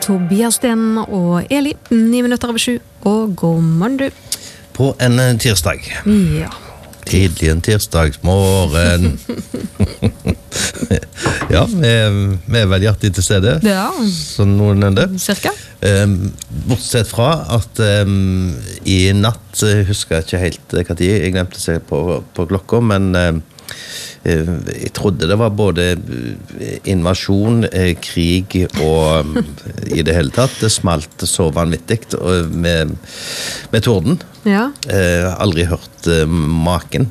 Tobias Sten og Eli, 7:09, og god morgen du. På en tirsdag. Ja. Tidlig en tirsdagsmorgen. Ja, vi vel hjertelig til stede. Ja. Sånn noenlunde. Cirka. Bortsett fra at i natt, husker jeg ikke helt hva tid, jeg glemte å se på klokka, men jeg trodde det var både invasjon, krig og i det hele tatt. Det smalt så vanvittig med torden. Ja. Aldri hørt maken.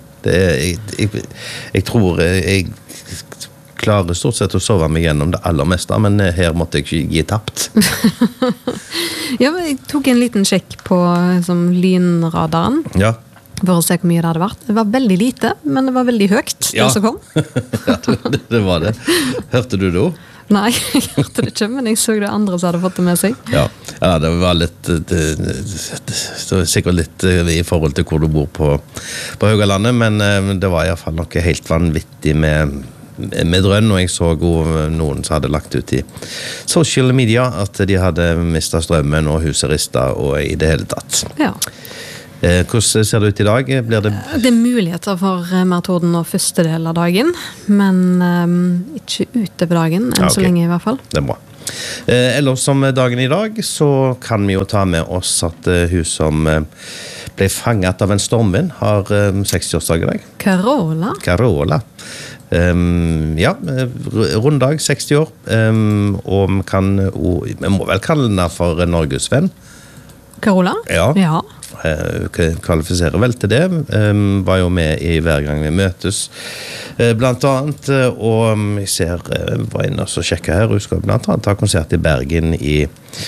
Jeg tror jeg klarer stort sett å sove meg gjennom det aller meste, men her måtte jeg ikke gi tapt. Ja, men jeg tok en liten sjekk på lynradaren. Ja. For å se hvor mye det hadde vært. Det var veldig lite, men det var veldig høyt, ja. Det som kom. Ja, det var det. Hørte du det også? Nei, jeg hørte det ikke, men jeg så det andre som hadde fått det med seg. Ja, det var litt det var sikkert litt i forhold til hvor du bor på Haugalandet, men det var i hvert fall noe helt vanvittig med drønn, og jeg så noen som hadde lagt ut i social media at de hadde mistet strømmen og huset ristet og i det hele tatt. Ja. Hvordan ser det ut i dag? Blir det... Det er muligheter for mer torden og første del av dagen, men ikke utover dagen, enn så lenge i hvert fall. Det er bra. Ellers som dagen i dag, så kan vi jo ta med oss at hun som ble fanget av en stormvind har 60-årsdag i dag. Carola. Ja, runddag, 60 år, og vi må vel kalle den for Norgesvenn. Carola? Ja. Kvalifiserer vel til det. Var jo med i hver gang vi møtes, blant annet, og jeg ser, var inne og sjekke her, hun skal blant annet ta konsert i Bergen i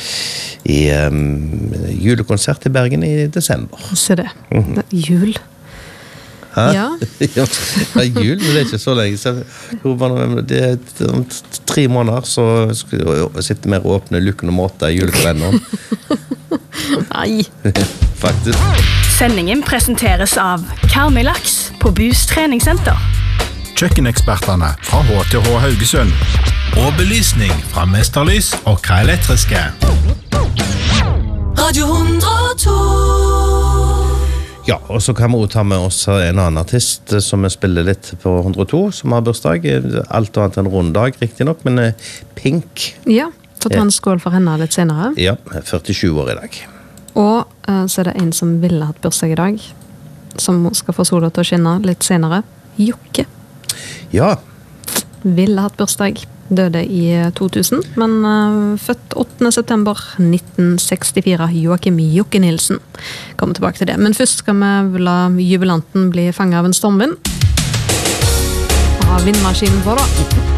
julekonsert i Bergen i desember. Se det. Jul. Hæ? Ja. Ja, jul, men det er ikke så lenge. Det er om 3 måneder, så skal jeg sitte mer og åpne lukken og måte i julekalenderen. Nei. Faktisk. Sendingen presenteres av Karmøy Laks på Bus treningssenter. Kjøkkenekspertene fra HTH Haugesund. Og belysning fra Mesterlys og K-Elektriske. Radio 102. Ja, og så kan vi også ta med oss en annen artist som spiller litt på 102, som har bursdag. Alt annet enn runddag, riktig nok, men Pink. Ja, får ta en skål for henne litt senere. Ja, 47 år i dag. Og så er det en som ville hatt bursdag i dag, som skal få sola til å skinne litt senere. Jokke. Ja. Ville hatt bursdag. Døde i 2000, men født 8. september 1964. Joakim Jokke Nilsen. Kommer tilbake til det. Men først skal vi la jubilanten bli fanget av en stormvind. Ha vindmaskinen på da.